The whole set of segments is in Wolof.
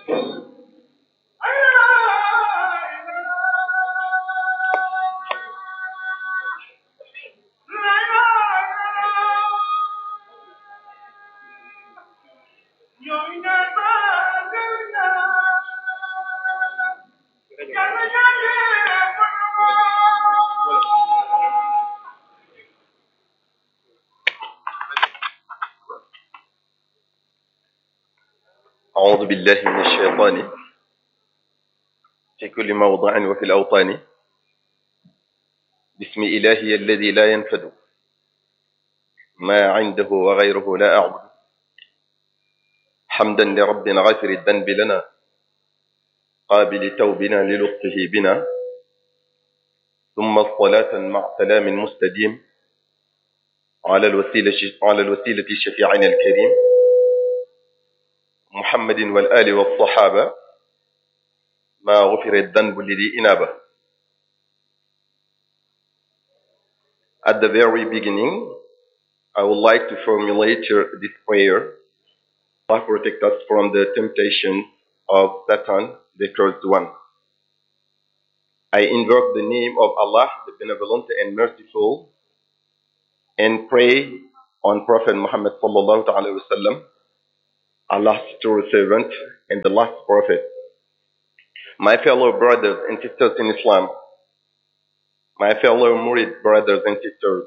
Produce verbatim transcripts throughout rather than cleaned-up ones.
أعوذ بالله من الشيطان في كل موضع وفي الأوطان. بسم إلهي الذي لا ينفد ما عنده وغيره لا أعبد. حمدا لربنا غافر الذنب لنا قابل توبنا للطفه بنا. ثم الصلاة مع سلام مستديم على الوسيلة على الوسيلة شفيعنا الكريم محمد والآل والصحابة ما غفر الذنب لذي إنابة. At the very beginning, I would like to formulate this prayer. Allah protect us from the temptation of Satan, the cursed one. I invoke the name of Allah, the benevolent and merciful, and pray on Prophet Muhammad sallallahu alaihi wasallam, Allah's true servant and the last prophet. My fellow brothers and sisters in Islam, my fellow Murid brothers and sisters,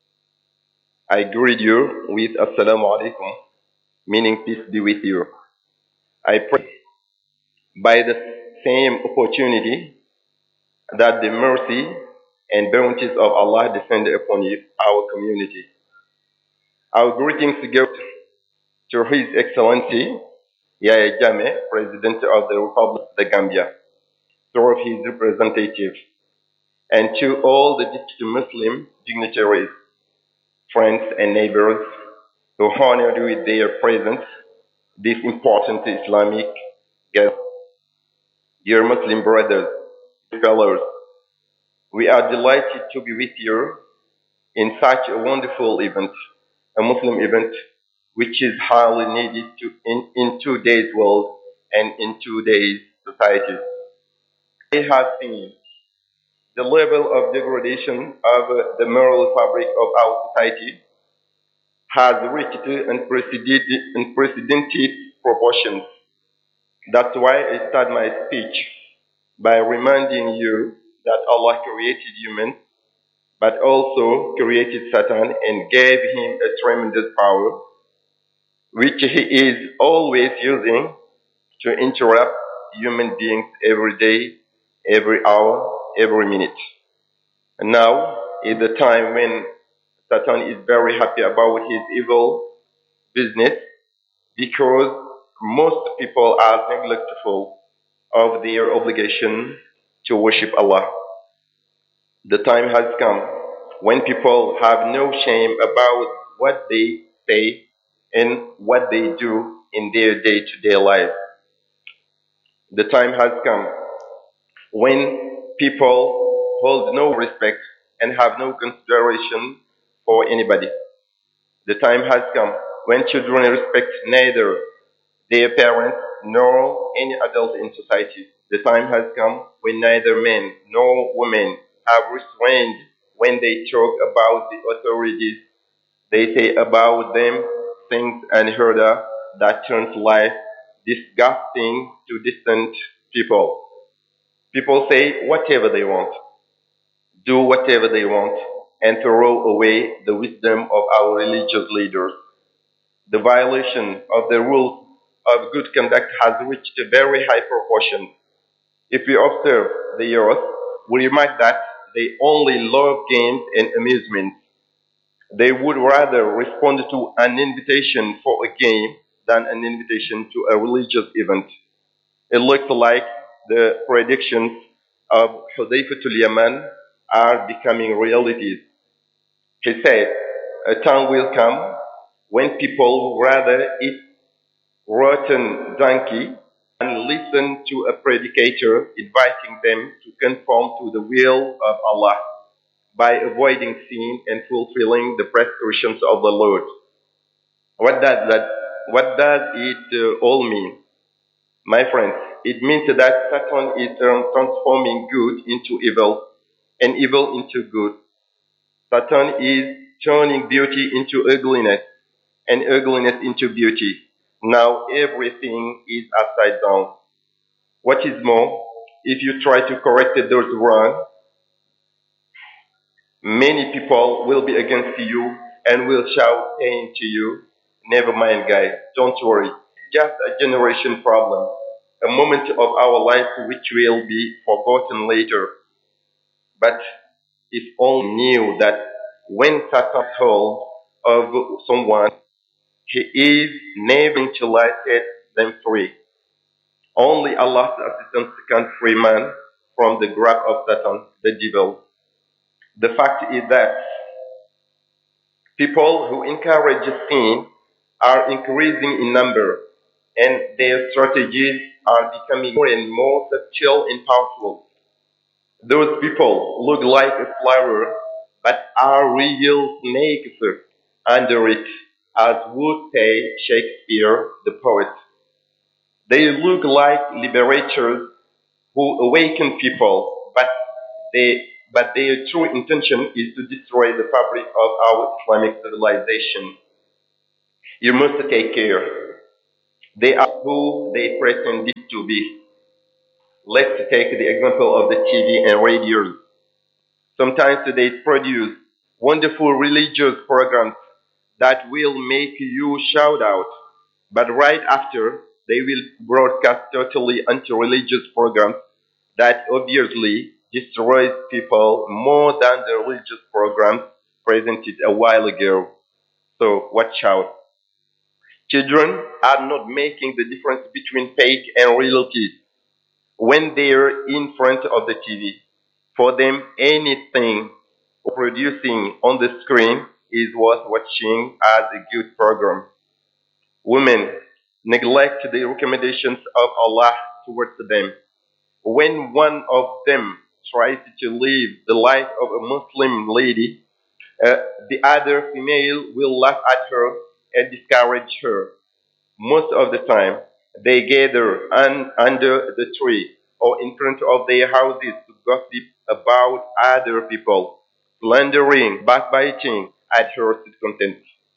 I greet you with Assalamu alaikum, meaning peace be with you. I pray by the same opportunity that the mercy and bounties of Allah descend upon you, our community. Our greetings go to His Excellency Yahya Jammeh, President of the Republic of the Gambia, through his representative, and to all the Muslim dignitaries, friends and neighbors who honored with their presence this important Islamic guest. Dear Muslim brothers, fellows, we are delighted to be with you in such a wonderful event, a Muslim event, which is highly needed to, in, in today's world and in today's society. We have seen the level of degradation of the moral fabric of our society has reached unprecedented, unprecedented proportions. That's why I start my speech by reminding you that Allah created humans, but also created Satan and gave him a tremendous power, which he is always using to interrupt human beings every day, every hour, every minute. And now is the time when Satan is very happy about his evil business, because most people are neglectful of their obligation to worship Allah. The time has come when people have no shame about what they say and what they do in their day-to-day life. The time has come when people hold no respect and have no consideration for anybody. The time has come when children respect neither their parents nor any adult in society. The time has come when neither men nor women have restrained when they talk about the authorities. They say about them things unheard of that turns life disgusting to distant people. People say whatever they want, do whatever they want, and throw away the wisdom of our religious leaders. The violation of the rules of good conduct has reached a very high proportion. If we observe the youth, we remark that they only love games and amusements. They would rather respond to an invitation for a game than an invitation to a religious event. It looks like the predictions of Hudayfatul Yaman are becoming realities. He said, a time will come when people would rather eat rotten donkey and listen to a predicator inviting them to conform to the will of Allah by avoiding sin and fulfilling the prescriptions of the Lord. What does that? What does it uh, all mean? My friends, it means that Satan is um, transforming good into evil and evil into good. Satan is turning beauty into ugliness and ugliness into beauty. Now everything is upside down. What is more, if you try to correct those wrong, many people will be against you and will shout pain to you. Never mind, guys. Don't worry. Just a generation problem. A moment of our life which will be forgotten later. But if only knew that when Satan hold of someone, he is never going to let them free. Only Allah's assistance can free man from the grasp of Satan, the devil. The fact is that people who encourage sin are increasing in number, and their strategies are becoming more and more subtle and powerful. Those people look like a flower, but are real snakes under it, as would say Shakespeare, the poet. They look like liberators who awaken people, but they but their true intention is to destroy the fabric of our Islamic civilization. You must take care. They are who they pretend to be. Let's take the example of the T V and radios. Sometimes they produce wonderful religious programs that will make you shout out, but right after, they will broadcast totally anti-religious programs that obviously destroys people more than the religious programs presented a while ago. So watch out. Children are not making the difference between fake and real kids when they're in front of the T V. For them, anything producing on the screen is worth watching as a good program. Women neglect the recommendations of Allah towards them. When one of them tries to live the life of a Muslim lady, uh, the other female will laugh at her and discourage her. Most of the time, they gather un- under the tree or in front of their houses to gossip about other people, slandering, backbiting at her content.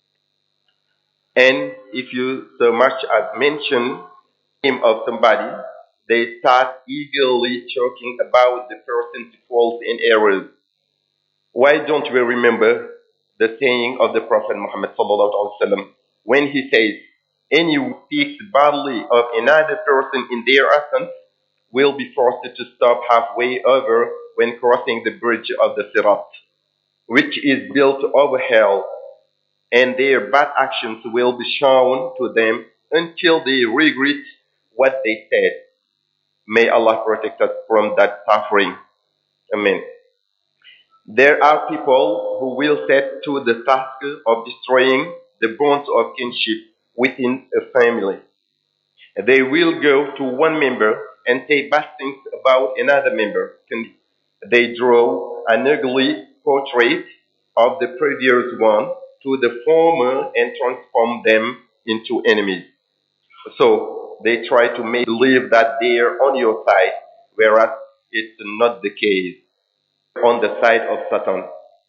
And if you so much as mention the name of somebody, they start eagerly talking about the person's faults and errors. Why don't we remember the saying of the Prophet Muhammad sallallahu alaihi wasallam when he says, "Anyone who speaks badly of another person in their absence will be forced to stop halfway over when crossing the bridge of the Sirat, which is built over hell, and their bad actions will be shown to them until they regret what they said." May Allah protect us from that suffering. Amen. There are people who will set to the task of destroying the bonds of kinship within a family. They will go to one member and say bad things about another member. They draw an ugly portrait of the previous one to the former and transform them into enemies. So they try to make believe that they are on your side, whereas it's not the case. On the side of Satan.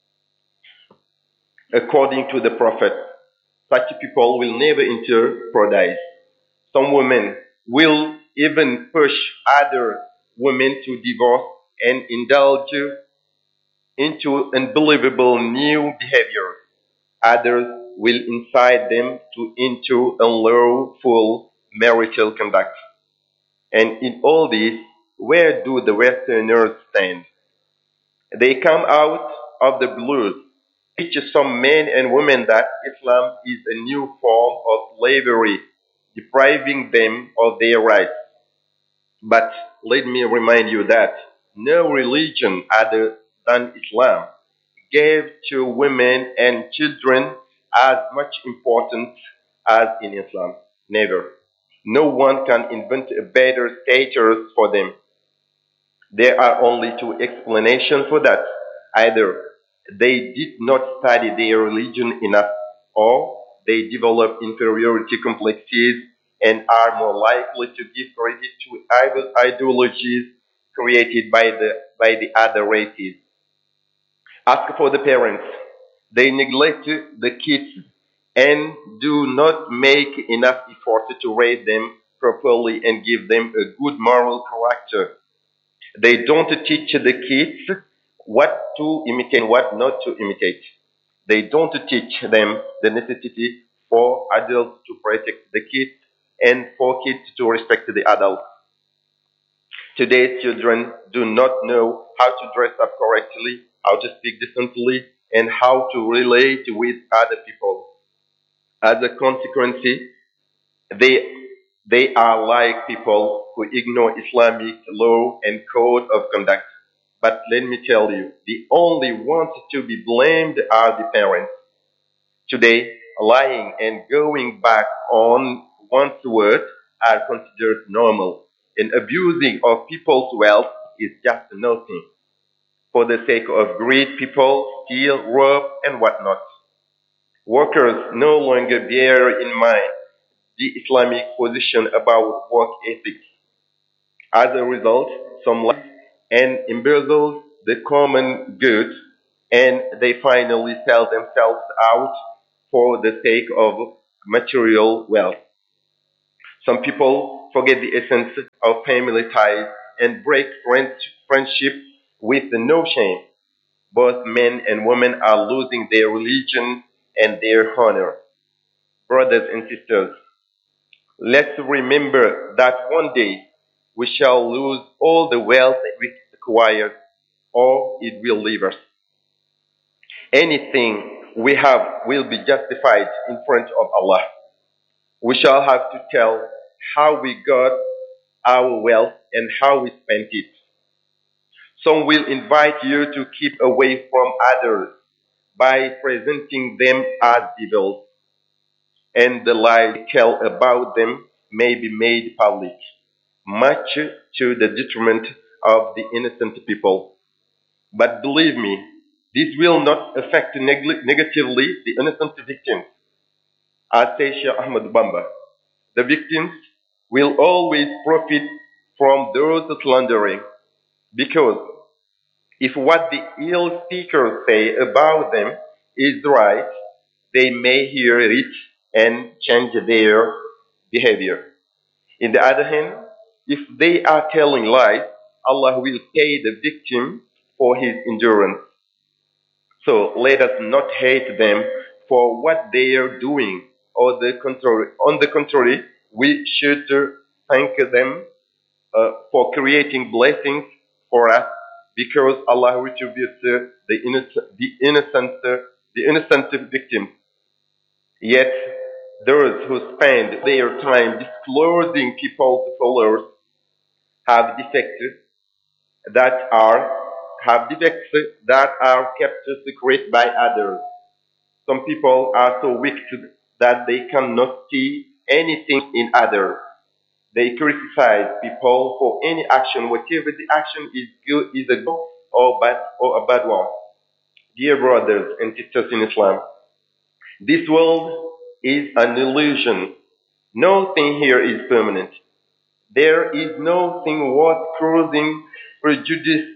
According to the prophet, such people will never enter paradise. Some women will even push other women to divorce and indulge into unbelievable new behavior. Others will incite them to into unlawful marital conduct. And in all this, where do the Westerners stand? They come out of the blues, teach some men and women that Islam is a new form of slavery, depriving them of their rights. But let me remind you that no religion other than Islam gave to women and children as much importance as in Islam. Never. No one can invent a better status for them. There are only two explanations for that. Either they did not study their religion enough, or they developed inferiority complexes and are more likely to give credit to ideologies created by the, by the other races. Ask for the parents. They neglect the kids and do not make enough effort to raise them properly and give them a good moral character. They don't teach the kids what to imitate and what not to imitate. They don't teach them the necessity for adults to protect the kids and for kids to respect the adults. Today's children do not know how to dress up correctly, how to speak decently, and how to relate with other people. As a consequence, they, they are like people who ignore Islamic law and code of conduct. But let me tell you, the only ones to be blamed are the parents. Today, lying and going back on one's word are considered normal, and abusing of people's wealth is just nothing. For the sake of greed, people steal, rob, and whatnot. Workers no longer bear in mind the Islamic position about work ethics. As a result, some lie and embezzle the common good, and they finally sell themselves out for the sake of material wealth. Some people forget the essence of family ties and break friend- friendship with no shame. Both men and women are losing their religion and their honor. Brothers and sisters, let's remember that one day we shall lose all the wealth we acquired, or it will leave us. Anything we have will be justified in front of Allah. We shall have to tell how we got our wealth and how we spent it. Some will invite you to keep away from others by presenting them as devils, and the lies they tell about them may be made public, much to the detriment of the innocent people. But believe me, this will not affect neg- negatively the innocent victims. As says Sheikh Ahmad Bamba, the victims will always profit from those slandering, because if what the ill speakers say about them is right, they may hear it and change their behavior. In the other hand, if they are telling lies, Allah will pay the victim for his endurance. So let us not hate them for what they are doing, or the contrary. On the contrary, we should uh, thank them uh, for creating blessings for us, because Allah retributes uh, the innocent, the innocent, uh, the innocent victim. Yet those who spend their time disclosing people's followers have defects that are have defects that are kept secret by others. Some people are so wicked that they cannot see anything in others. They criticize people for any action, whatever the action is good, is a good or bad or a bad one. Dear brothers and sisters in Islam, this world is an illusion. Nothing here is permanent. There is nothing worth causing prejudice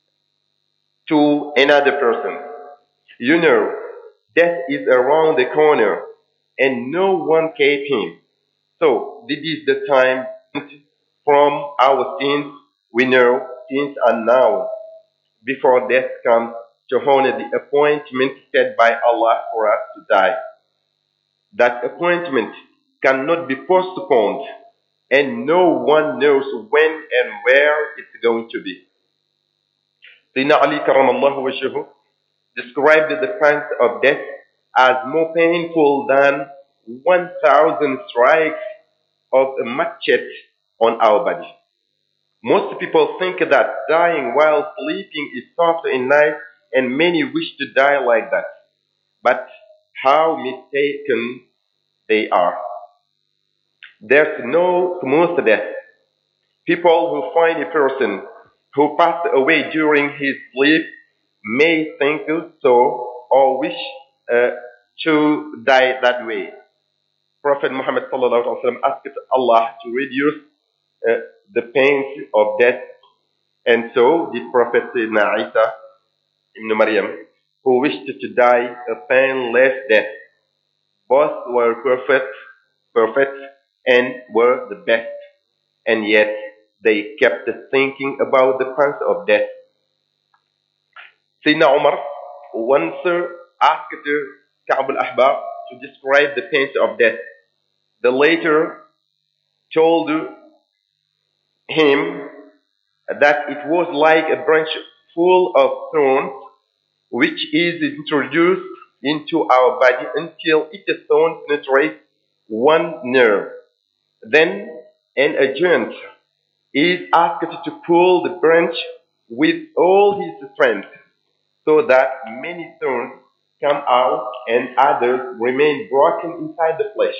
to another person. You know, death is around the corner and no one cares him. So this is the time from our sins. We know sins are now before death comes to honor the appointment set by Allah for us to die. That appointment cannot be postponed, and no one knows when and where it's going to be. Sayyidina Ali Karamallahu Wajhahu described the pangs of death as more painful than one thousand strikes of a machete on our body. Most people think that dying while sleeping is soft and nice, and many wish to die like that. But how mistaken they are. There's no smooth death. People who find a person who passed away during his sleep may think so or wish uh, to die that way. Prophet Muhammad sallallahu alaihi wasallam asked Allah to reduce uh, the pains of death, and so did Prophet Sayyidina Isa ibn Maryam, who wished to die a painless death. Both were perfect, perfect, and were the best, and yet they kept thinking about the pains of death. Sayyidina Umar once asked Ka'b al-Ahbar to describe the pains of death. The latter told him that it was like a branch full of thorns which is introduced into our body until its thorn penetrates one nerve. Then an agent is asked to pull the branch with all his strength, so that many thorns come out and others remain broken inside the flesh.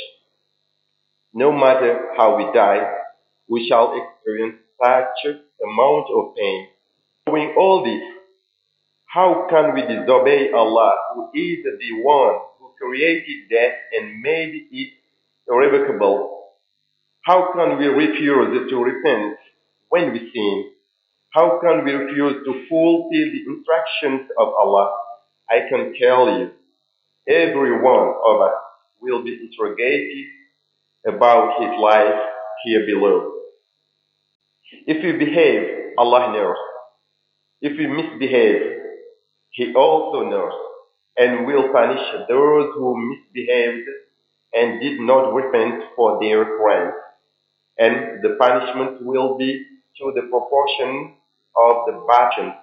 No matter how we die, we shall experience such amount of pain. Knowing all this, how can we disobey Allah, who is the one who created death and made it irrevocable? How can we refuse to repent when we sin? How can we refuse to fulfill the instructions of Allah? I can tell you, every one of us will be interrogated about his life here below. If we behave, Allah knows. If we misbehave, He also knows, and will punish those who misbehaved and did not repent for their crimes. And the punishment will be to the proportion of the battle.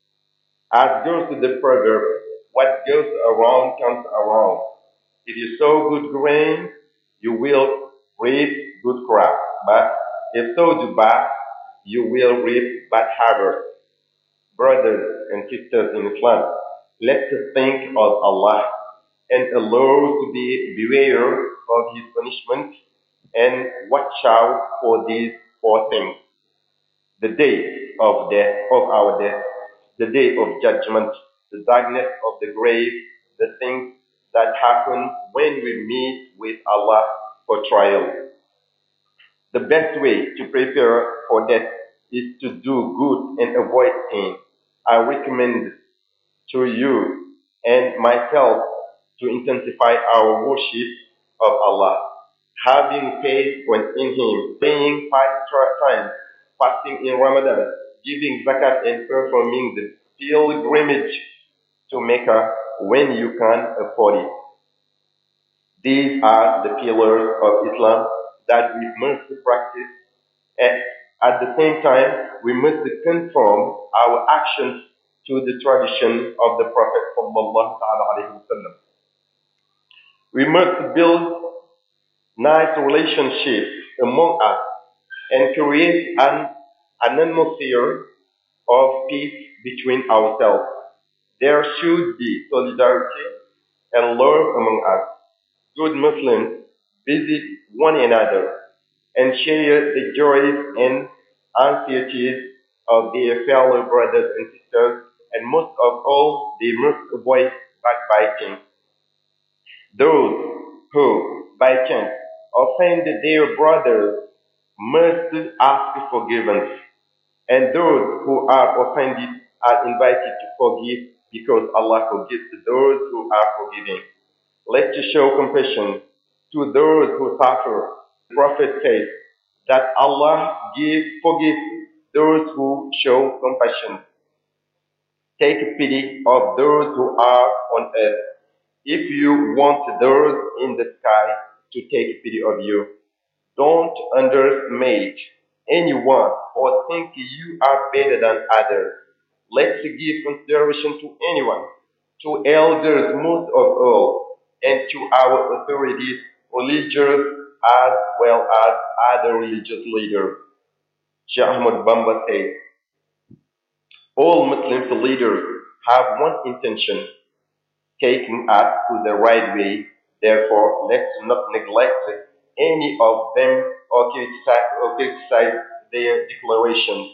As goes to the proverb, what goes around comes around. If you sow good grain, you will reap good crop. But if sowed bad, you will reap bad harvest. Brothers and sisters in Islam, let's think of Allah and allow to be beware of His punishment and watch out for these four things: the day of death, of our death, the day of judgment, the darkness of the grave, the things that happen when we meet with Allah for trial. The best way to prepare for death is to do good and avoid sin. I recommend to you and myself to intensify our worship of Allah, having faith in Him, praying five times, fasting in Ramadan, giving zakat, and performing the pilgrimage to Mecca when you can afford it. These are the pillars of Islam that we must practice, and at the same time, we must conform our actions to the tradition of the Prophet sallallahu alaihi wasallam. We must build nice relationships among us and create an, an atmosphere of peace between ourselves. There should be solidarity and love among us. Good Muslims visit one another and share the joys and anxieties of their fellow brothers and sisters, and most of all, they must avoid backbiting. Those who, by chance, offend their brothers must ask forgiveness, and those who are offended are invited to forgive, because Allah forgives those who are forgiving. Let's show compassion to those who suffer. The Prophet says that Allah gives, forgives those who show compassion. Take pity of those who are on earth. If you want those in the sky to take pity of you, don't underestimate anyone or think you are better than others. Let's give consideration to anyone, to elders most of all, and to our authorities, religious as well as other religious leaders. Sheikh Ahmad Bamba says, all Muslim leaders have one intention: taking us to the right way. Therefore, let's not neglect any of them or criticize, or criticize their declarations.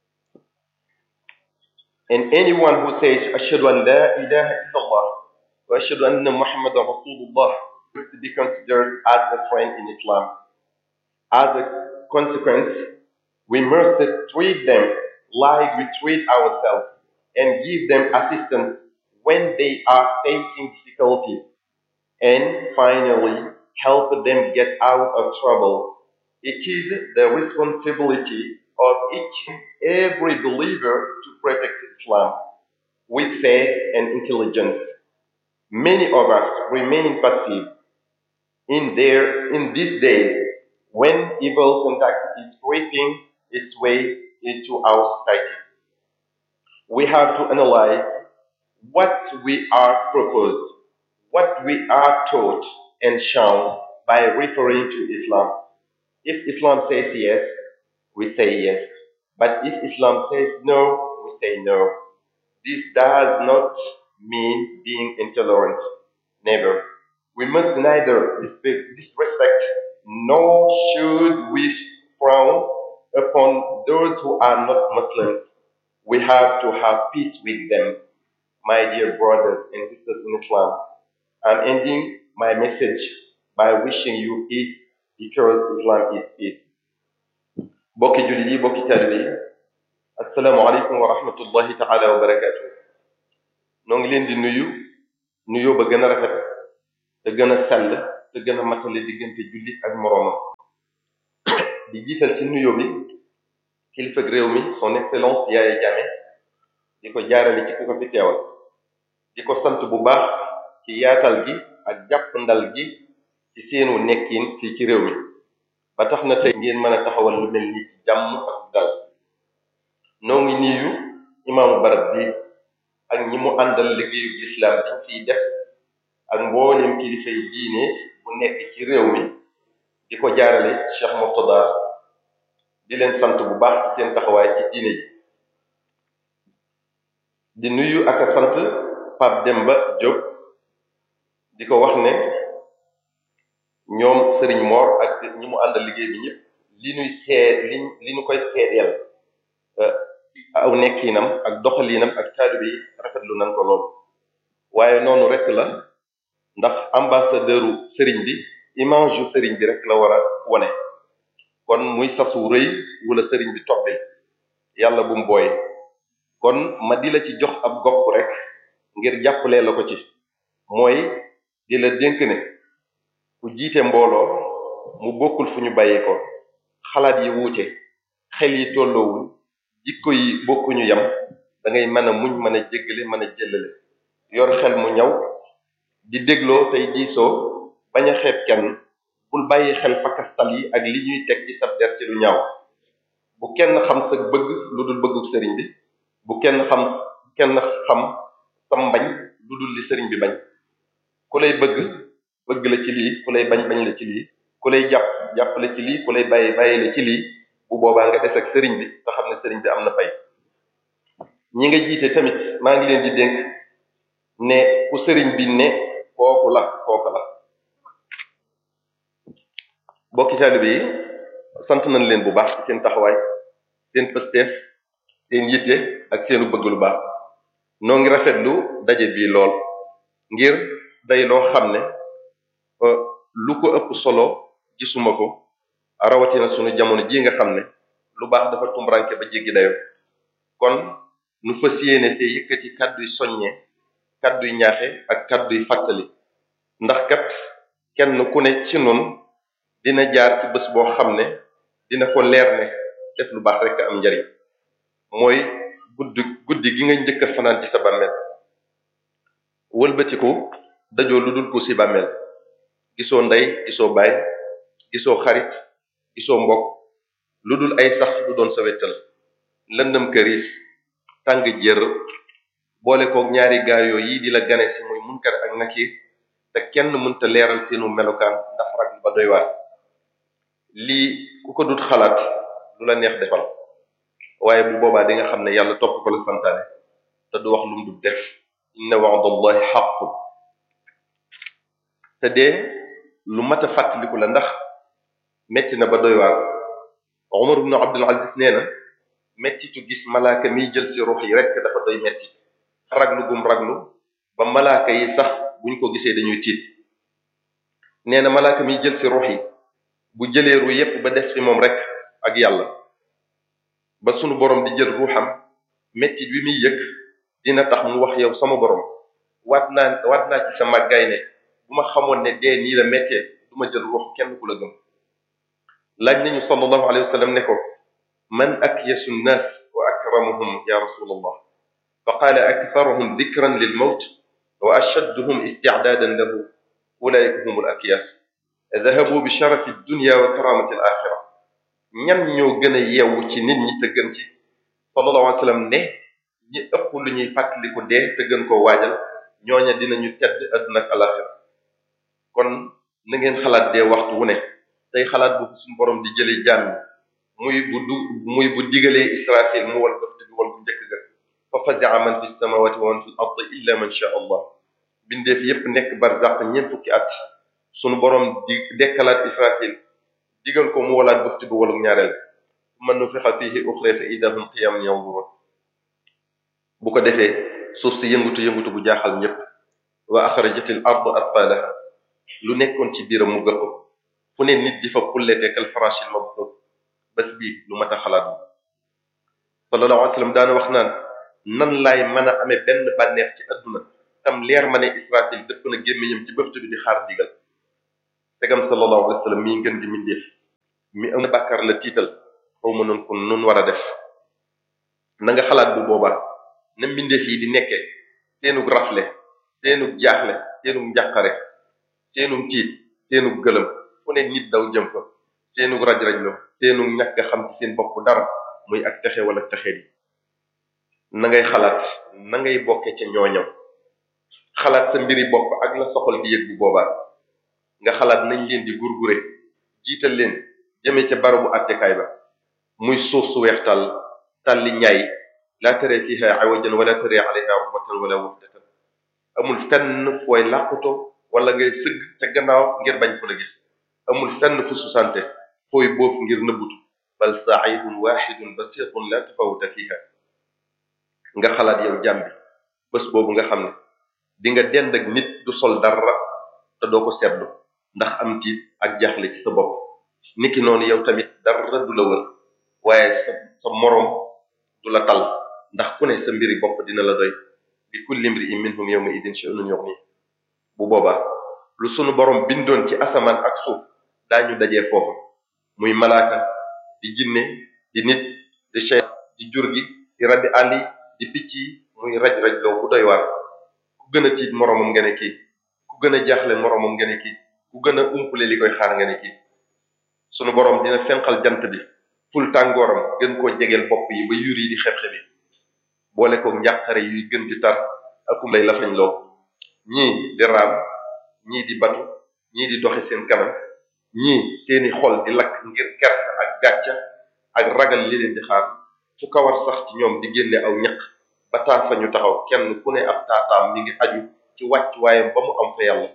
And anyone who says, Ashhadu an la ilaha illallah وأشهد أن محمد رسول الله to be considered as a friend in Islam. As a consequence, we must treat them like we treat ourselves and give them assistance when they are facing difficulties, and finally help them get out of trouble. It is the responsibility of each and every believer to protect Islam with faith and intelligence. Many of us remain passive in their in these days when evil conduct is creeping its way into our society. We have to analyze what we are proposed, what we are taught and shown by referring to Islam. If Islam says yes, we say yes. But if Islam says no, we say no. This does not mean being intolerant. Never. We must neither disrespect nor should we frown upon those who are not Muslims. We have to have peace with them, my dear brothers and sisters in Islam. I'm ending my message by wishing you peace because Islam is peace. Bokki jullit yi, bokki taalibe yi, assalaamu aleykum wa rahmatullahi taala wa barakatuh. Noo ngi leen di nuyu nuyoo ba gën a rafet te gën a sell te gën a matale diggante jullit ak moroomam. Di jiital ci nuyoo bi kilifa réew mi son excellence Yaya Jammeh di ko jaarale ci ki ko fi teewal di ko sant bu baax ci yaatal gi ak jàppandal gi ci seenu nekkin fii ci réew mi ba tax na tey ngeen mën a taxawal lu mel ni ci jàmm ak dal. Noo ngi nuyu imaamu barab bi ak ñi mu àndal liggéeyu lislaam biñ fiy def ak mboolem kilifa yi diine bu nekk ci réew mi di ko jaarale Cheikh Murtada di leen sant bu baax ci seen taxawaay ci diine ji. di nuyu ak a sant Pape Demba Diop di ko wax ne ñoom Serigne Mor ak ñi mu àndal liggéey bi ñëpp li ñuy seet li li ñu koy seedeel aw nekkinam ak doxalinam ak taalibe yi rafetlu nañ ko lool. waaye noonu rek la ndax ambassadeuru Serigne bi image yu Serigne bi rek la war a wone kon muy sasu rëy wala Serigne bi tobbil yàlla bu mu booy kon ma di la ci jox ab gopp rek ngir jàppalee la ko ci mooy di la dénk ne ku jiite mbooloo mu bokkul fu ñu bàyyee ko xalaat yi wuute xel yi tolloowul jikko yi bokkuñu yam da ngay mën a muñ mën a jéggale mën a jëllale yor xel mu ñaw di dégloo tey diisoo bañ a xeeb kenn bul bàyyi xel fakastal yi ak li ñuy teg ci sab der ci lu ñaaw bu kenn xam sa bëgg lu dul bëggu sëriñ bi bu kenn xam kenn xam sa mbañ lu dul li sëriñ bi bañ ku lay bëgg bëgg la ci lii ku lay bañ bañ la ci lii ku lay jàpp jàpp la ci lii ku lay bàyyi bàyyi la ci lii bu boobaa nga des ak sëriñ bi nga xam ne sëriñ bi am na fay. ñi nga jiite tamit maa ngi leen di dénk ne ku sëriñ bi ne kooku la kooku la. bokki taalibe yi sant nañ leen bu baax ci seen taxawaay seen pësteef seen yitte ak seenu bëgg lu baax. noo ngi rafetlu daje bii lool ngir day loo xam ne lu ko ëpp solo gisuma ko rawatina sunu jamono ji nga xam ne lu baax dafa tumranke ba jéggi dayo kon nu fas yéene te yëkkati kàdduy soññee kàdduy ñaaxe ak kàdduy fàttali ndax kat kenn ku ne ci nun dina jaar ci bés boo xam ne dina ko leer ne def lu baax rek am njariñ mooy guddi guddi gi nga njëkk a fanaan ci sa bàmmeel wëlbatiku dajoo lu dul ko ci bàmmeel gisoo ndey gisoo baay gisoo xarit gisoo mbokk lu dul ay sax du doon sa wettal lëndëm këriis tàng jër boole koog ñaari gaayoo yi di la gane si muy munkar ak nakiir te kenn mënta leeral seenu melokaan ndax rag ba doy waar. lii ku ko dut xalaat lu la neex defal waaye bu boobaa di nga xam ne yàlla topp ko la santaane te du wax lu mu dul def. inna wa'dallahi haqqun te dee lu mat a fàttaliku la ndax metti na ba doy waar. Umar ibn Abdul Aziz nee na mettitu gis malaaka miy jël ci ruux yi rekk dafa doy metti raglu gum raglu ba malaaka yi sax buñ ko gisee dañuy tiit nee na malaaka mi jël si ruux yi bu jëlee ru yépp ba des fi moom rek ak yàlla ba sunu borom di jël ruuxam mettit wi muy yëg dina tax mu wax yow sama borom waat naa waat naa ci sa màggaay ne bu ma xamoon ne dee nii la méttee du ma jël ruux kenn ku la gëm laaj nañu sallallahu alayhi wa sallam ne ko man akyasu nnaas wa akramuhum ya rasulallah fa qaala aktharuhum dikran lil mawt wa ashadduhum isticdaadan lahu ulaika humul akyas dahabu bi sharafi dunya wa karamati al axira ñan ñoo gën a yeewu ci nit ñi te gën ci sallallahu alayhi wa sallam ne ñi ëpp lu ñuy fàttaliku dee te gën koo waajal ñooña dinañu tedd àdduna ak alaxira kon na ngeen xalaat dee waxtu wu ne tey xalaat bu suñu borom di jëlee jàmm muy bu du muy bu digalee Israfil mu wal bëft bi wal bu njëkk ga fa fazaa man fi samawati wa man fi ard illa man sha allah bindeef yépp nekk barzaq ñeent fukki at suñu borom di dekkalaat Israfil digal ko mu walaat bëft bi walu ñaareel man nufixa fiihi uxra fa ida hum qiyamun yanzurun bu ko defee suuf si yëngutu yëngutu bu jaaxal ñëpp wa axrajatil ard asfalaha lu nekkoon ci biiram mu gër ko fu ne nit di fa pulletee kal farashil mabthut bés bii lu mat a xalaat sallallahu alayhi wa sallam daana wax naan nan laay mën a amee benn bànneex ci adduna tam leer ma ne Israfil dëpp na gémmiñam ci bëft bi di xaar digal tegam sallallahu alayhi wa sallam mii ngeen di mindeef mi am bàkkaar la tiital xaw ma noonu kon nun war a def na nga xalaat bu boobaa na mbindeef yi di nekkee seenug rafle seenug jaaxle seenug njàqare seenug tiit seenug gëlëm fu ne nit daw jëm fa seenug raj-rajlo seenug ñàkk a xam ci seen bopp dara muy ak texe wala texe di na ngay xalaat na ngay bokke ca ñooñam xalaat sa mbiri bopp ak la soxal di yëg bu boobaa nga xalaat nañ leen di gurgure jiital leen jëme ca barabu attekaay ba muy suuf su weex tàll tàlli ñaay laa tare fiha awajan wala tare alayha ruwatan wala wafdatan amul fenn fooy làqutoo wala ngay sëgg ca gannaaw ngir bañ ko la gis amul fenn fu susante fooy boof ngir nëbbutu bal saidun waxidun basitun la tafawuta fiha nga xalaat yow jàmbi bés boobu nga xam ne di nga dend ak nit du sol dara te doo ko seetlu ndax am tiit ak jaaxle ci sa bopp niki noonu yow tamit dara du la wër waaye sa sa moroom du la tal ndax ku ne sa mbiri bopp dina la doy bi kulli imri'in minhum yawma idin sha'nun yughni bu boobaa lu sunu borom bindoon ci asamaan ak suuf daañu dajee foofu muy malaaka di jinne di nit di chey di jur gi di rabbi àll yi di picc yi muy raj-raj loo bu doy waar ku gën a tiit moroomam nga ne kii ku gën a jaaxle moroomam nga ne kii ku gën a umpule li koy xaar nga ne kii sunu borom dina fenqal jant bi ful tàngooram gën koo jegeel bopp yi ba yur yi di xeb-xebi boole ko njàqare yuy gën di tar akum lay lafañ loo ñii di raam ñii di batu ñii di doxe seen kanam ñii seeni xol di lakk ngir kersa ak gàcca ak ragal li leen di xaar fu kawar sax ci ñoom di génne aw ñaq ba taa fa ñu taxaw kenn ku ne ab taataam mi ngi aju ci wàcc waayam ba mu am fa yàlla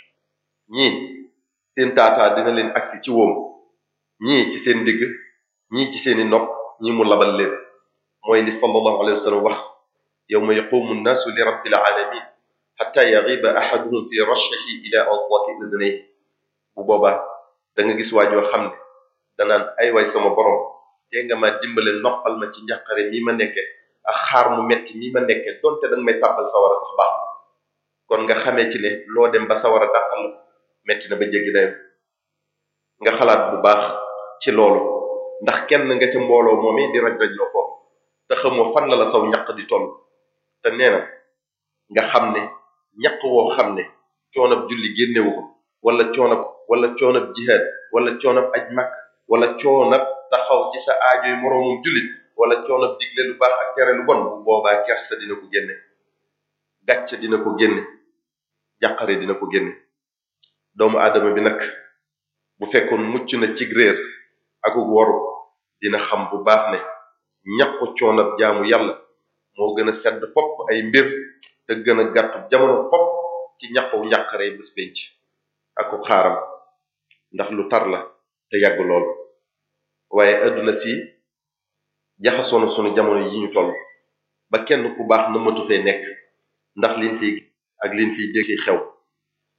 ñii seen taataa dina leen agsi ci wóom ñii ci seen digg ñii ci seeni nopp ñii mu labal leen mooy li sallallahu alayhi wa sallam wax yawma yaqumu nnaasu li rabbil alamin hatta yagiba ahaduhum fi rashihi ila awsati udunayhi bu boobaa da nga gis waajoo xam ne danaan ay waay sama borom te nga ma dimbale noppal ma ci njàqare mii ma nekke ak xaar mu metti mii ma nekke donte danga may tàbbal sawara sax baax kon nga xamee ci ne loo dem ba sawara dàqal la metti na ba jéggi dayo nga xalaat bu baax ci loolu ndax kenn nga ca mbooloo moom di raj rajloo ko te xamoo fan la la saw ñaq di toll te nee na nga xam ne ñaq woo xam ne coonab julli génnewu ko wala coonab wala coonab jihaad wala coonab aj makk wala coonab taxaw ci sa aajoy moroomum jullit wala coonab digle lu baax ak tere lu bon bu boobaa kersa dina ko génne gàcce dina ko génne jàqare dina ko génne doomu aadama bi nag bu fekkoon mucc na cig réer akuk waru dina xam bu baax ne ñaqu coonab jaamu yàlla moo gën a sedd fopp ay mbir te gën a gàtt jamono fopp ci ñaqu njàqare bés penc aku xaaram ndax lu tar la te yàgg lool waaye adduna si jaxasoo na sunu jamono yi ñu toll ba kenn ku baax na matu fee nekk ndax liñ fiy ak liñ fiy dégg xew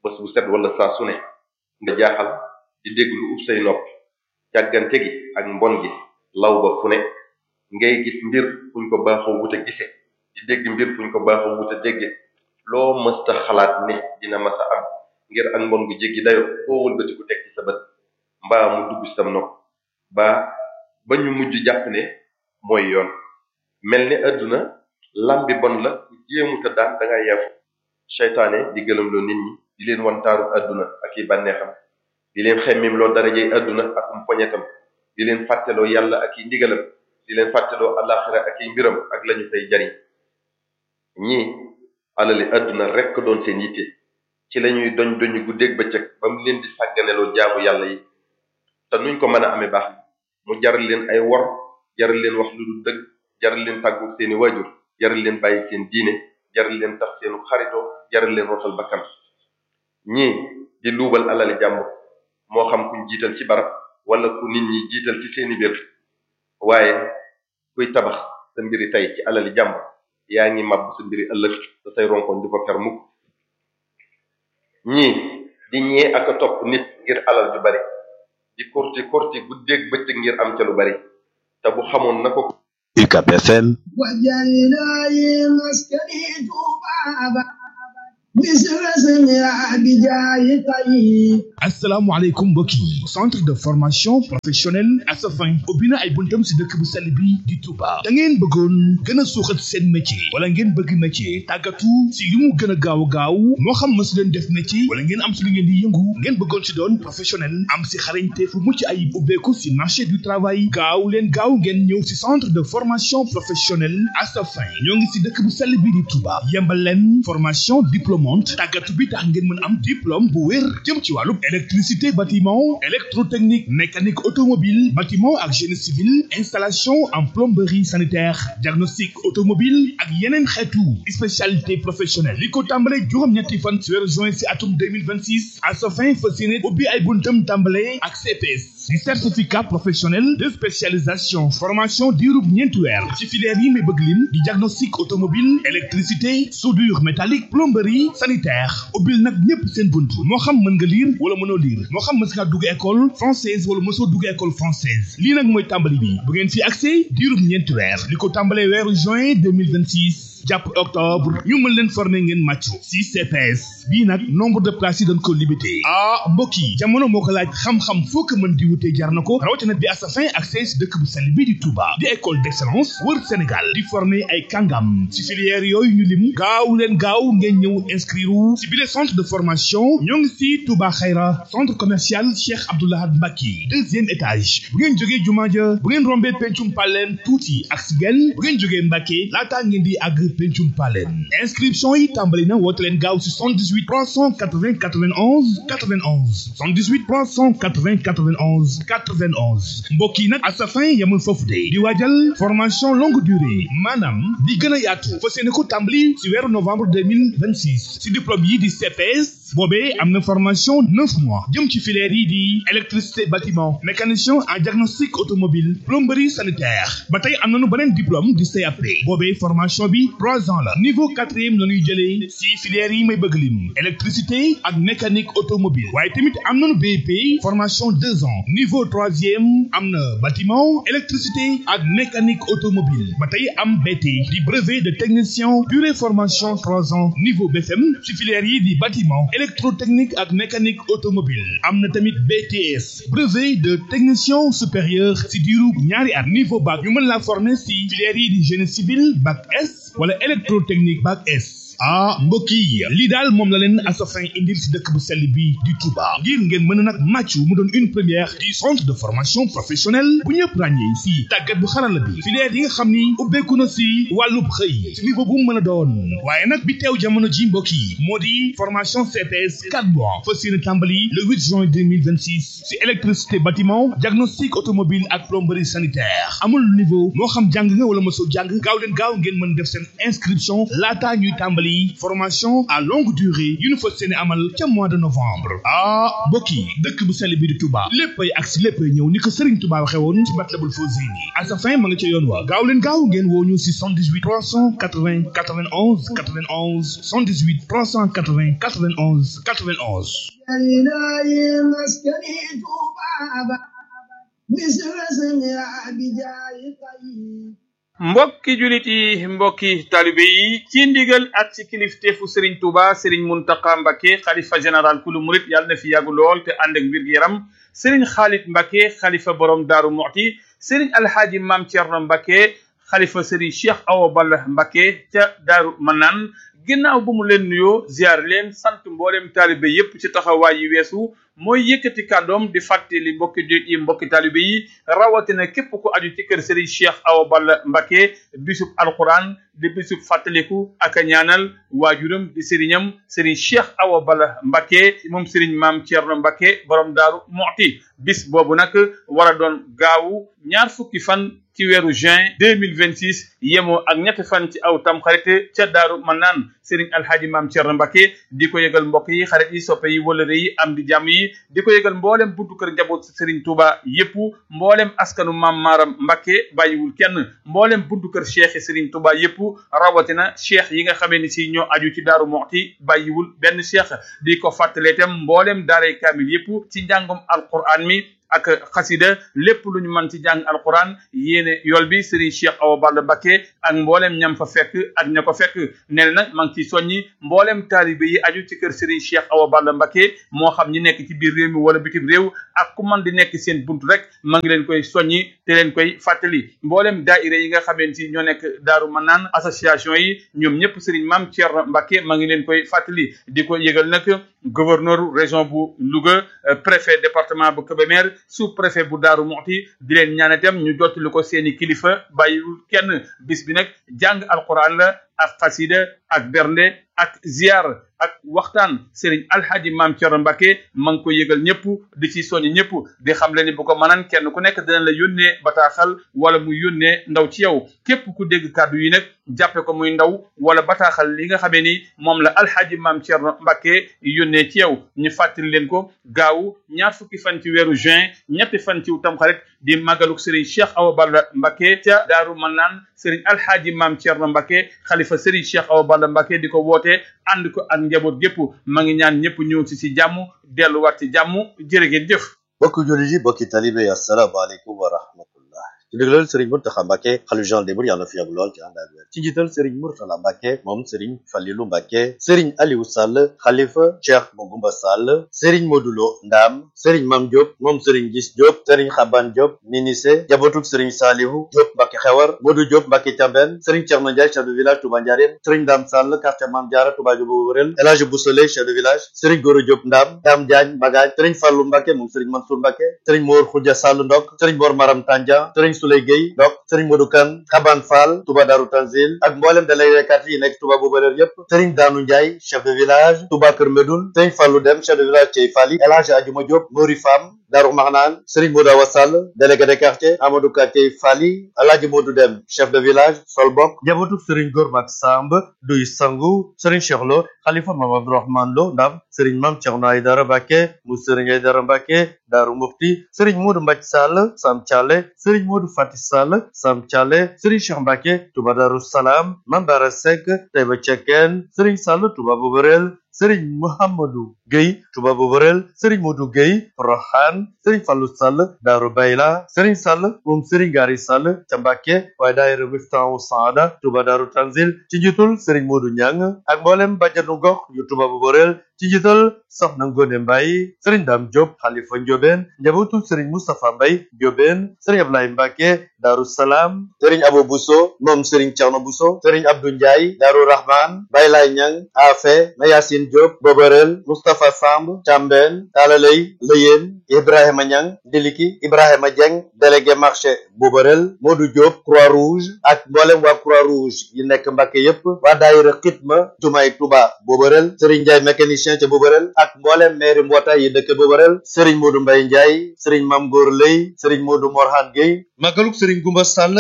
bés bu set wala saa su ne nga jaaxal di dégg lu ub say nopp càggante gi ak mbon gi law ba fu ne ngay gis mbir fuñ ko baaxoo wut a gise di dégg mbir fuñ ko baaxoo wut a dégge loo mësta xalaat ne dina masa am ngir ak mbon gu jéggi dayo foo wëlbati ku teg ci sa bët mbaa mu dugg sam nopp ba ba ñu mujj jàpp ne mooy yoon mel ni àdduna lambi bon la ku jéemuta daan da nga yeefu seytaane di gëlëmloo nit ñi di leen wantaaru àdduna ak i bànneexam di leen xemmim loo darajey àdduna ak um poñetam di leen fàtteloo yàlla ak i ndigalam di leen fàtteloo alaxira ak i mbiram ak lañu fay jariñ ñii alali àdduna rekk doon seen yitte ci lañuy doñ doñu guddeeg bëccëg ba mu leen di sàgganeloo jaamu yàlla yi te nuñ ko mën a amee baax mu jaral leen ay wor jaral leen wax lu dul dëgg jaral leen tàggu seeni waajur jaral leen bàyyi seen diine jaral leen tax seenu xaritoo jaral leen rotal bakkan ñii di luubal alali jàmbur moo xam kuñ jiital ci barab wala ku nit ñi jiital ci seeni biir waaye kuy tabax sa mbiri tey ci alali jàmbur yaa ngi màbb sa mbiri ëllëg sa say ronkoñ du fa fer mukk ñii di ñee ak a topp nit ngir alal ju bari di korti korti guddeeg bëccëg ngir am ca lu bari te bu xamoon na ko U C A B F M asalaamaaleykum mbokk yi centre de formation professionnelle Asafin ubbi na ay buntam si dëkk bu sell bi di Touba da ngeen bëggoon gën a suuxat seen métier wala ngeen bëgg métier tàggatu si li mu gën a gaaw gaaw moo xam ma si leen def métier wala ngeen am si lu ngeen di yëngu ngeen bëggoon si doon professionnel am si xarañte fu mucc ayib ubbeeku si marché du travail gaaw leen gaaw ngeen ñëw si centre de formation professionnelle Asafin ñoo ngi si dëkk bu sell bi di Touba yembal leen formation diplômante tàggatu bi tax ngeen mën am diplôme bu wér jëm ci wàllu électricité bâtiment électrotechnique mécanique automobile bâtiment ak génie civil installation en plomberie sanitaire diagnostic automobile ak yeneen xeetu spécialité professionnelle li ko tàmbale juróom-ñetti fan ci weeru juin ci atum deux mille vingt-six Asafin fas yéene ubbi ay buntam tàmbale ak C P S di certificat professionnel de spécialisation formation diirub ñeenti weer ci filière yi may bëgg lim di diagnostic automobile électricité soudure métallique plomberie sanitaire ubbil nag ñëpp seen bunt moo xam mën nga lire wala mënoo lire moo xam mës ngaa dugg école française wala mësoo dugg école française lii nag mooy tàmbali bi bu ngeen fi accès diirub ñeenti weer li ko tàmbalee weeru juin deux mille vingt-six jàpp octobre ñu mën leen former ngeen màccu si C P S bii nag nombre de places yi dañ ko limité ah mbokk yi jamono moo ko laaj xam-xam foo ko mën di wutee jar na ko rawatina bi Asafin accès si dëkk bu sell bi di Touba di école d'excellence wër Sénégal di former ay kàngam si filière yooyu ñu lim gaaw leen gaaw ngeen ñëw inscrire si bile centre de formation ñoo ngi si Touba Xayra centre commercial Cheikh Abdoulahad Mbacke deuxième étage bu ngeen jógee jumaa ja bu ngeen rombee pencum paleen tuuti ak si genn bu ngeen jógee Mbacke laataa ngeen di àgg pencum paleen inscription yi tàmbali na woote leen gaaw si soixante-dix-huit trois cent quatre-vingts quatre-vingt-onze quatre-vingt-onze soixante-dix-huit trois cent quatre-vingts quatre-vingt-onze quatre-vingt-onze mbokk yi nag Asafin yamul foofu de di waajal formation longue durée maanaam di gën a yaatu fas yéene ko tàmbali si weeru novembre deux mille vingt-six si diplôme yi di C P S boobee am na formation neuf mois jëm ci filière yi di électricité bâtiment mécanicien en diagnostic automobile plomberie sanitaire ba tey am nañu beneen diplôme di C A P boobee formation bi trois ans la niveau quatrième la ñuy jëlee si filière yi may bëgg lim électricité ak mécanique automobile waaye tamit am nañu B E P formation deux ans niveau troisième am na bâtiment électricité ak mécanique automobile ba tey am B T di brevet de technicien durée formation trois ans niveau B F M si filière yi di bâtiment électrotechnique ak mécanique automobile am na tamit B T S brevet de technicien supérieur si diiru ñaari at niveau bac ñu mën la former si filière yi di génie civil bac S wala électrotechnique bac S ah mbokk yi lii daal moom la leen Asafin indil si dëkk bu sell bi di Touba ngir ngeen mën a nag màccu mu doon une première du centre de formation professionnelle bu ñëpp ràññee si tàggat bu xarala bi filière yi nga xam ni ubbeeku na si wàllub xëy si niveau bu mu mën a doon waaye nag bi teew jamono ji mbokk yi moo di formation C P S quatre mois fas yéene tàmbali le huit juin deux mille vingt-six si électricité bâtiment diagnostic automobile ak plomberie sanitaire amul niveau moo xam jàng nga wala mosoo jàng gaaw leen gaaw ngeen mën def seen inscription laataa ñuy tàmbali yi formation à longue durée yu ñu fas yéene amal ca mois de novembre ah mbokk yi dëkk bu sell bi di Touba léppay ak si léppay ñëw ni ko Serigne Touba waxee woon ci Matlabul Fawzayni à sa fin ma nga ca yoon wa gaaw leen gaaw ngeen woo ñu si soixante-dix-huit trois cent quatre-vingts quatre-vingt-onze quatre-vingt-onze soixante-dix-huit trois cent quatre-vingts quatre-vingt-onze quatre-vingt-onze mbokki julit yi mbokki talibe yi ci ndigal ak ci kilifteefu Serigne Touba Serigne Mountakha Mbacké xalifa général kulu murit yàlla na fi yàggu lool te ànd ak wér gu yaram Serigne Khalid Mbacké xalifa borom Daaru Muxti Serigne Alhaaji Maam Thierno Mbacké xalifa Serigne Cheikh Awa Balla Mbacké ca Daaru Manaan ginnaaw bu mu leen nuyoo ziar leen sant mboolem taalibe yépp ci taxawaay yi weesu mooy yëkkati kàddoom di fàttali mbokki jullit yi mbokki taalibe yi rawatina képp ku aju ci kër Serigne Cheikh Awa Balla Mbacké bisub alquran di bisub fàttaliku ak a ñaanal waajuram di sëriñam Serigne Cheikh Awa Balla Mbacké moom Serigne Maam Thierno Mbacké borom Daaru Muxti bis boobu nag war a doon gaawu ñaar fukki fan ci weeru juin deux mille vingt-six yemoo ak ñetti fan ci aw tam xarit ca Daaru Manaan Serigne Alhaaji Maam Thierno Mbacké di ko yëgal mbokk yi xarit yi soppe yi wëlëre yi am di jàmm yi di ko yëgal mboolem buntu kër njaboot Serigne Touba yépp mboolem askanu Maam Maaram Mbacké bàyyiwul kenn mboolem buntu kër cheikh Serigne Touba yépp rawatina cheikh yi nga xamee ni si ñoo aju ci Daaru Muxti bàyyiwul benn cheikh di ko fàttalee itam mboolem daaray kaamil yépp ci njàngum alquran mi ak xasida lépp lu ñu mën ci jàng alquran yéene yool bi Serigne Cheikh Awa Balla Mbacké ak mboolem ñam fa fekk ak ña ko fekk nee nag maa ngi ciy soññi mboolem taalibe yi aju ci kër Serigne Cheikh Awa Balla Mbacké moo xam ñi nekk ci biir réew mi wala bitim réew ak ku man di nekk seen buntu rek maa ngi leen koy soññi te leen koy fàttali mboolem daayira yi nga xameen si ñoo nekk Daaru Manaan association yi ñoom ñëpp Serigne Maam Thierno Mbacké maa ngi leen koy fàttali di ko yëgal nag gouverneur région bu Louga préfet département bu Kébémer sous-préfet bu Daaru Muxti di leen ñaan itam ñu jottali ko seeni kilifa bàyyiwul kenn bis bi nag jàng alquran la ak xasida ak bernde ak ziar ak waxtaan Serigne Alhaaji Maam Thierno Mbacké ma ngi ko yëgal ñëpp di ci soññ ñëpp di xam le ni bu ko mënan kenn ku nekk dina la yónnee bataaxal wala mu yónnee ndaw ci yow képp ku dégg kàddu yi nag jàppe ko muy ndaw wala bataaxal li nga xamee ni moom la Alhaaji Maam Thierno Mbacké yónnee ci yow ñu fàttali leen ko gaawu ñaar fukki fan ci weeru juin ñetti fan ci tamxarit di màggaluk Serigne Cheikh Awa Balla Mbacké ca Daaru Manaan Serigne Alhaaji Maam Thierno Mbacké xalifa Serigne Cheikh Awa Balla Mbacké di ko woote ànd ko ak njaboot gépp ma ngi ñaan ñëpp ñëw ci ci jàmm delluwaat ci jàmm jërë ngeen jëf bokk jullit yi bokki talibe yi assalaamu aleykum wa rahmatullah ci ndigalal Serigne Mountakha Mbacké xalifa général des mourides yàlla na fi yàgg lool ci ànd ak wér ci njiital Serigne Mourtala Mbacké moom Serigne Fallilou Mbacké Serigne Aliou Sall xalifa Cheikh Mogoumba Sall Serigne Modulo Ndam Serigne Mam Diop moom Serigne Gis Diop Serigne Xaban Diop Ninissé jabotuk Serigne Salihu Diop Mbacké Xewar Modou Diop Mbacké Thiamben Serigne Thierno Ndiaye chef de village Touba Ndiarème Serigne Dame Sall quartier Mame Diarra Touba Diobo Wurel El Hadji Boussole chef de village Serigne Goro Diop Ndam Dame Diagne Bagagne Serigne Fallou Mbacké moom Serigne Mansour Mbacké Serigne Mor Khoudia Sall Ndok Serigne Mor Maram Tandia Serigne Souley Gueye Ndok Serigne Modou Kane Xaban Fall Touba Darou Tanzil ak mboolem délégué quartier yi nekk Touba Boubaleer yépp Serigne Danou Ndiaye chef de village Touba Kër Medoune Serigne Fallou Dem chef de village Thiey Fally El Hadji Adjuma Diop Mori Fam Darou Marnane Serigne Modou Awa Sall délégué de quartier Amadou Ka Thiey Fally El Hadji Modou Dem chef de village Solbok njabootu Serigne Gormak Samb Duy Sangu Serigne Cheikh Lo Khalifa Mame Abdourahmane Lo Ndam Serigne Mame Thierno Aïdara Mbacké mu Serigne Aïdara Mbacké Darou Muxti Serigne Modou Mbathie Sall Sam Thialé Serigne Modou Fati Sall Sam Thialé Serigne Cheikh Mbacké Touba Darou Salam Mame Bara Seck Taïba Cekkeen Serigne Sall Touba Boborel Serigne Mouhamadou Gueye Touba Boborel Serigne Modou Gueye Rohan Serigne Fallou Sall Darou Bayla Serigne Sall moom Serigne Gari Sall ca Mbacké waaye daayira Miftahu Saada Touba Darou Tanzil ci njiitul Serigne Modou Niang ak mboolem bajanu gox yu Touba Boborel ci njiital Soxna Ngone Mbaye Serigne Dame Diop Khalifa Ndiobène njabootu Serigne Moustapha Mbaye Ndiobène Serigne Ablaye Mbacké Darou Salam Serigne Abo Bousso moom Serigne Thierno Bousso Serigne Abdou Ndiaye Darou Rahman Baylay Niang Afe Mayacine Diop Boborel Moustapha Samb Thiamben Talalay Leyeen Ibrahima Niang Diliki Ibrahima Dieng délégué marché Boborel Modou Diop Croix-Rouge ak mboolem waa Croix-Rouge yi nekk Mbacké yépp waa daayira Xitma Jumaay Touba Boborel Serigne Ndiaye mécanicien ca Boborel ak mboolem maire mbootaay yi dëkk Boborel Serigne Modou Mbaye Ndiaye Serigne Mame Gor Lay Serigne Modou Morhan Gueye magaluk Serigne Goumba Sall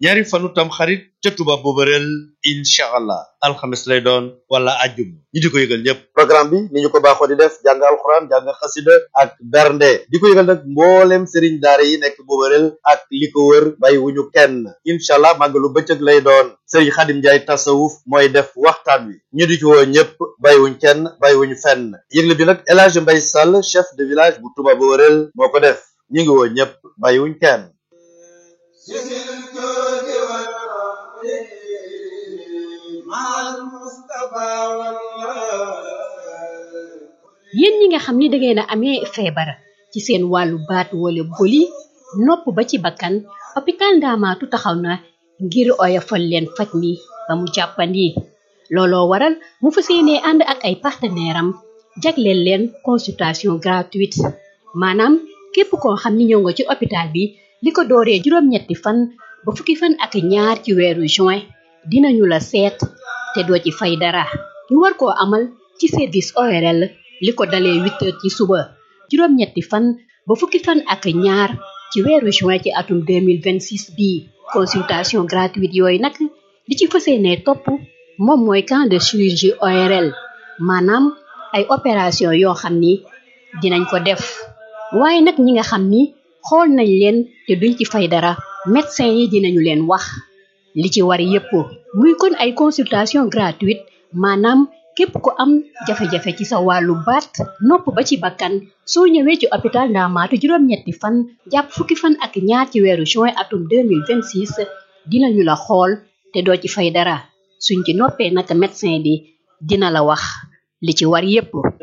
ñaari fanu tam xarit ca Touba Boberel incha allah alxames lay doon wala ajjum ñi di ko yëgal ñëpp. programme bi ni ñu ko baaxoo di def jàng alxuraan jàng xasida ak bernde di ko yëgal nag mboolem sëriñ daara yi nekk Boberel ak li ko wër bàyyi wu ñu kenn incha allah màggalu bëccëg lay doon sëriñ Xadim Njaay tasawuf mooy def waxtaan wi ñu di ci woo ñëpp bàyyi wuñ kenn bàyyi wuñu fenn yëgle bi nag El Hadj Mbay Sall chef de village bu Touba Boberel moo ko def ñu ngi woo ñëpp bàyyi wuñ kenn. yéen ñi nga xam ni da ngeen a amee feebar ci seen wàllu baat wala boli nopp ba ci bakkan hôpital Ndaamaatu taxaw na ngir oyofal leen faj mi ba mu jàppandi looloo waral mu fas yéenee ànd ak ay partenaire am jagleel leen consultation gratuite maanaam képp koo xam ni ñëw nga ci hôpital bi li ko dooree juróom-ñetti fan ba fukki fan ak ñaar ci weeru juin dinañu la seet te doo ci fay dara ñu war koo amal ci service O R L li ko dalee huit heures ci suba juróom-ñetti fan ba fukki fan ak ñaar ci weeru juin ci atum deux mille vingt-six bii consultation gratuite yooyu nag li ci fas yéenee topp moom mooy camp de chirurgie O R L maanaam ay opération yoo xam ni dinañ ko def waaye nag ñi nga xam ni xool nañ leen te duñ ci fay dara médecin yi dinañu leen wax li ci war yépp muy kon ay consultation gratuite maanaam képp ku am jafe-jafe ci sa wàllu baat nopp ba ci bakkan soo ñëwee ci hôpital Ndaamaatu juróom-ñetti fan jàpp fukki fan ak ñaar ci weeru juin atum deux mille vingt-six dinañu la xool te doo ci fay dara suñ ci noppee nag médecin bi dina la wax li ci war yépp